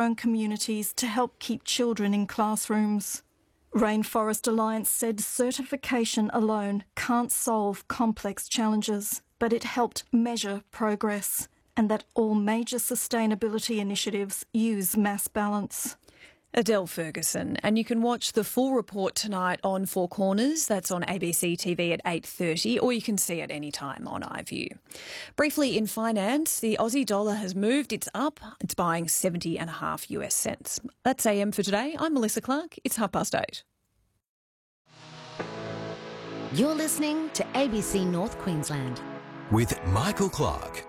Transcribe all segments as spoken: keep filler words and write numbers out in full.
own communities to help keep children in classrooms. Rainforest Alliance said certification alone can't solve complex challenges, but it helped measure progress, and that all major sustainability initiatives use mass balance. Adele Ferguson. And you can watch the full report tonight on Four Corners. That's on A B C T V at eight thirty, or you can see it anytime on iView. Briefly in finance, the Aussie dollar has moved. It's up. It's buying seventy and a half US cents. That's A M for today. I'm Melissa Clark. It's half past eight. You're listening to A B C North Queensland with Michael Clark.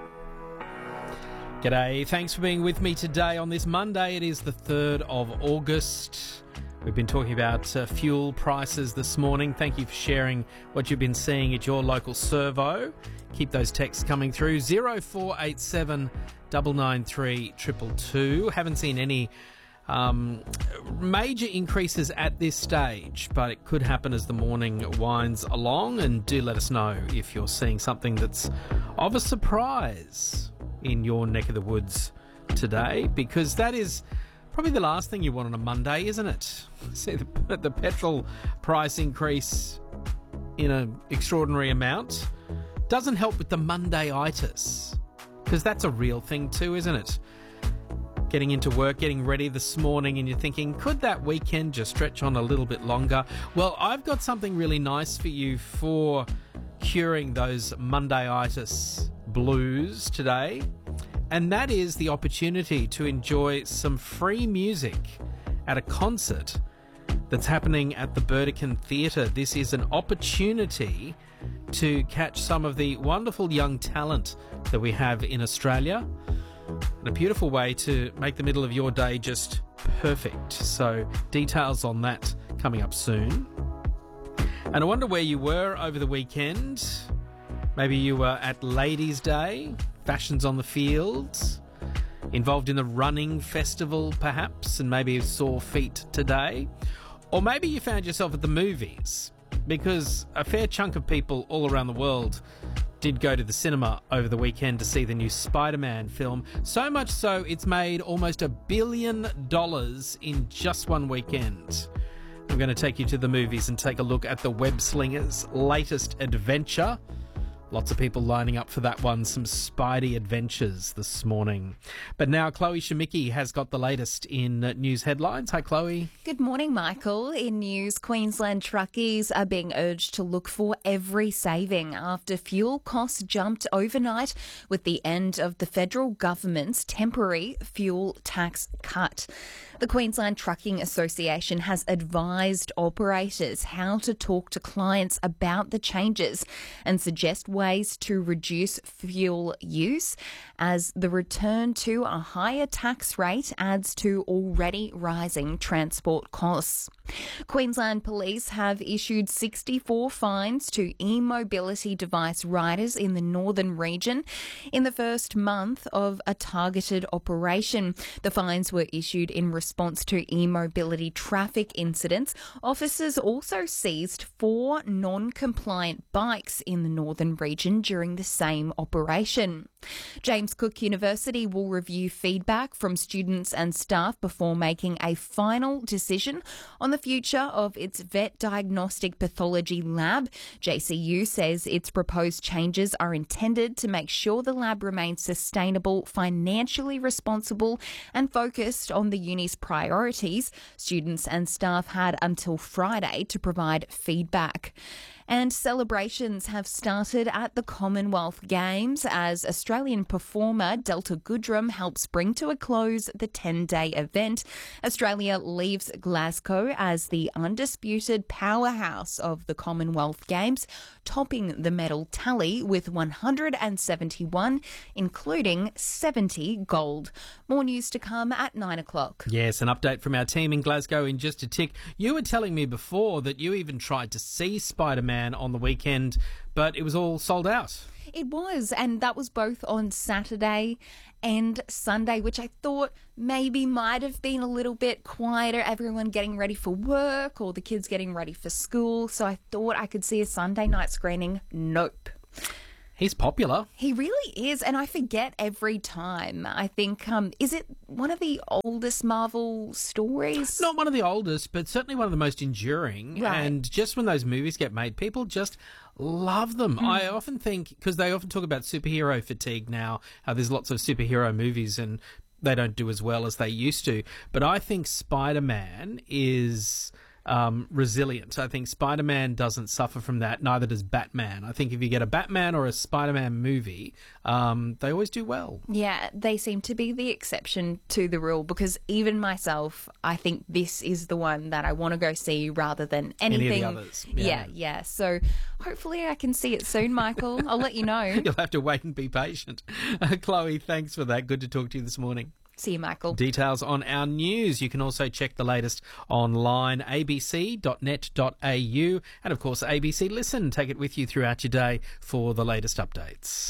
G'day, thanks for being with me today on this Monday. It is the third of August. We've been talking about uh, fuel prices this morning. Thank you for sharing what you've been seeing at your local servo. Keep those texts coming through. zero four eight seven nine nine three two two two. Haven't seen any um, major increases at this stage, but it could happen as the morning winds along. And do let us know if you're seeing something that's of a surprise in your neck of the woods today, because that is probably the last thing you want on a Monday, isn't it? See the, the petrol price increase in an extraordinary amount doesn't help with the Monday-itis, because that's a real thing too, isn't it? Getting into work, getting ready this morning, and you're thinking, could that weekend just stretch on a little bit longer? Well, I've got something really nice for you for curing those Monday-itis blues today, and that is the opportunity to enjoy some free music at a concert that's happening at the Burdekin Theatre. This is an opportunity to catch some of the wonderful young talent that we have in Australia, and a beautiful way to make the middle of your day just perfect. So details on that coming up soon. And I wonder where you were over the weekend. Maybe you were at Ladies' Day, Fashions on the Fields, involved in the running festival perhaps, and maybe sore feet today. Or maybe you found yourself at the movies, because a fair chunk of people all around the world did go to the cinema over the weekend to see the new Spider-Man film. So much so, it's made almost a billion dollars in just one weekend. I'm going to take you to the movies and take a look at the Web Slingers' latest adventure. Lots of people lining up for that one, some Spidey adventures this morning. But now Chloe Shemicki has got the latest in news headlines. Hi, Chloe. Good morning, Michael. In news, Queensland truckies are being urged to look for every saving after fuel costs jumped overnight with the end of the federal government's temporary fuel tax cut. The Queensland Trucking Association has advised operators how to talk to clients about the changes and suggest ways to reduce fuel use, as the return to a higher tax rate adds to already rising transport costs. Queensland Police have issued sixty-four fines to e-mobility device riders in the northern region in the first month of a targeted operation. The fines were issued in response to e-mobility traffic incidents. Officers also seized four non-compliant bikes in the northern region during the same operation. James Cook University will review feedback from students and staff before making a final decision on the future of its vet diagnostic pathology lab. J C U says its proposed changes are intended to make sure the lab remains sustainable, financially responsible and focused on the uni's priorities. Students and staff had until Friday to provide feedback. And celebrations have started at the Commonwealth Games as Australian performer Delta Goodrem helps bring to a close the ten-day event. Australia leaves Glasgow as the undisputed powerhouse of the Commonwealth Games, topping the medal tally with one hundred seventy-one, including seventy gold. More news to come at nine o'clock. Yes, an update from our team in Glasgow in just a tick. You were telling me before that you even tried to see Spider-Man on the weekend, but it was all sold out. It was, and that was both on Saturday and Sunday, which I thought maybe might have been a little bit quieter, everyone getting ready for work or the kids getting ready for school, so I thought I could see a Sunday night screening. Nope. He's popular. He really is, and I forget every time. I think, um, is it one of the oldest Marvel stories? Not one of the oldest, but certainly one of the most enduring. Right. And just when those movies get made, people just love them. Mm. I often think, because they often talk about superhero fatigue now, how there's lots of superhero movies and they don't do as well as they used to. But I think Spider-Man is um, resilient. I think Spider-Man doesn't suffer from that, neither does Batman. I think if you get a Batman or a Spider-Man movie, um, they always do well. Yeah, they seem to be the exception to the rule, because even myself, I think this is the one that I want to go see rather than anything. Any of the others. Yeah, Yeah. yeah. So hopefully I can see it soon, Michael. I'll let you know. You'll have to wait and be patient. Uh, Chloe, thanks for that. Good to talk to you this morning. See you, Michael. Details on our news. You can also check the latest online, a b c dot net dot a u. And of course, A B C Listen. Take it with you throughout your day for the latest updates.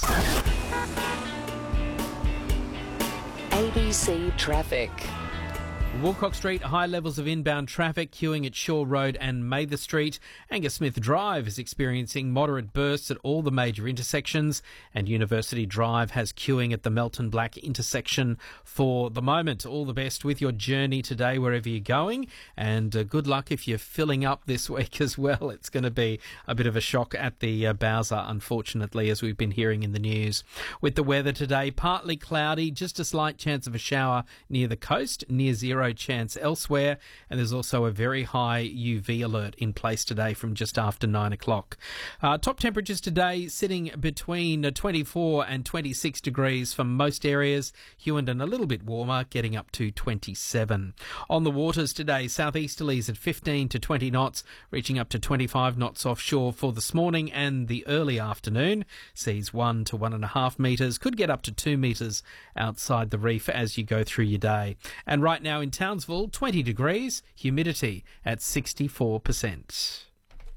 A B C Traffic. Woolcock Street, high levels of inbound traffic queuing at Shaw Road and Mather Street. Angus Smith Drive is experiencing moderate bursts at all the major intersections, and University Drive has queuing at the Melton Black intersection for the moment. All the best with your journey today wherever you're going, and uh, good luck if you're filling up this week as well. It's going to be a bit of a shock at the uh, Bowser, unfortunately, as we've been hearing in the news. With the weather today, partly cloudy, just a slight chance of a shower near the coast, near zero chance elsewhere, and there's also a very high U V alert in place today from just after nine o'clock. Uh, top temperatures today sitting between twenty-four and twenty-six degrees for most areas. Hughenden a little bit warmer, getting up to twenty-seven. On the waters today, southeasterlies at fifteen to twenty knots, reaching up to twenty-five knots offshore for this morning and the early afternoon. Seas one to one and a half metres, could get up to two metres outside the reef as you go through your day. And right now in Townsville, twenty degrees, humidity at sixty-four percent.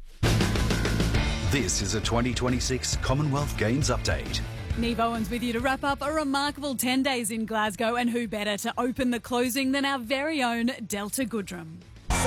This is a twenty twenty-six Commonwealth Games update. Neve Owens with you to wrap up a remarkable ten days in Glasgow, and who better to open the closing than our very own Delta Goodrum.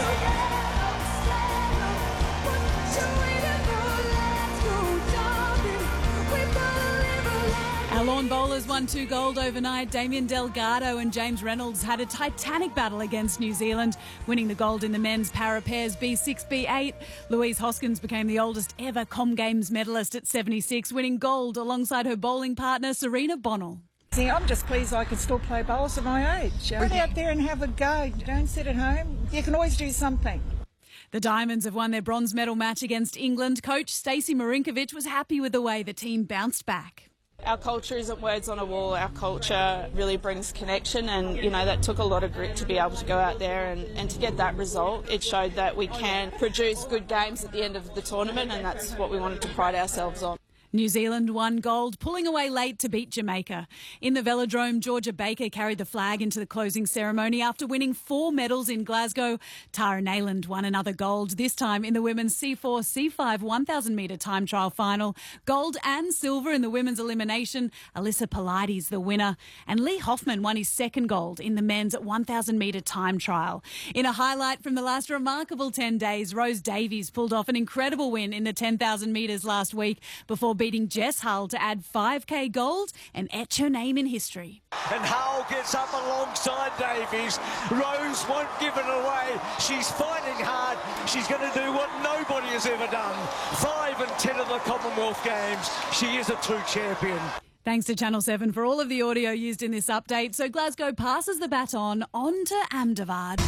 Our lawn bowlers won two gold overnight. Damien Delgado and James Reynolds had a titanic battle against New Zealand, winning the gold in the men's para pairs B six B eight. Louise Hoskins became the oldest ever Com Games medalist at seventy-six, winning gold alongside her bowling partner Serena Bonnell. See, I'm just pleased I can still play bowls at my age. Get out there and have a go. Don't sit at home. You can always do something. The Diamonds have won their bronze medal match against England. Coach Stacey Marinkovic was happy with the way the team bounced back. Our culture isn't words on a wall. Our culture really brings connection, and you know that took a lot of grit to be able to go out there and, and to get that result. It showed that we can produce good games at the end of the tournament, and that's what we wanted to pride ourselves on. New Zealand won gold, pulling away late to beat Jamaica. In the Velodrome, Georgia Baker carried the flag into the closing ceremony after winning four medals in Glasgow. Tara Nayland won another gold, this time in the women's C four C five one thousand metre time trial final. Gold and silver in the women's elimination. Alyssa Polides the winner. And Lee Hoffman won his second gold in the men's one thousand metre time trial. In a highlight from the last remarkable ten days, Rose Davies pulled off an incredible win in the ten thousand metres last week before beating Jess Hull to add five K gold and etch her name in history. And Hull gets up alongside Davies. Rose won't give it away. She's fighting hard. She's going to do what nobody has ever done. Five and ten of the Commonwealth Games. She is a true champion. Thanks to Channel seven for all of the audio used in this update. So Glasgow passes the baton on to Ahmedabad.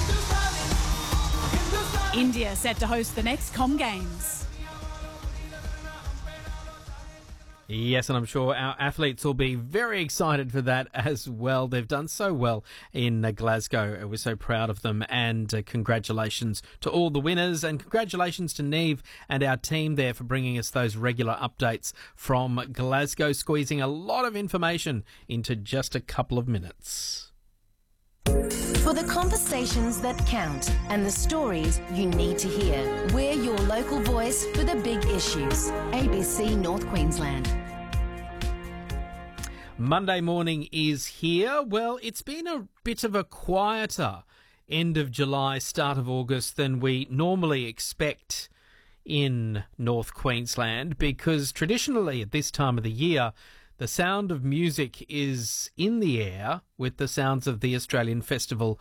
India set to host the next Com Games. Yes, and I'm sure our athletes will be very excited for that as well. They've done so well in uh, Glasgow. We're so proud of them, and uh, congratulations to all the winners, and congratulations to Neve and our team there for bringing us those regular updates from Glasgow, squeezing a lot of information into just a couple of minutes. For the conversations that count and the stories you need to hear, we're your local voice for the big issues. A B C North Queensland. Monday morning is here. Well, it's been a bit of a quieter end of July, start of August than we normally expect in North Queensland, because traditionally at this time of the year, the sound of music is in the air with the sounds of the Australian Festival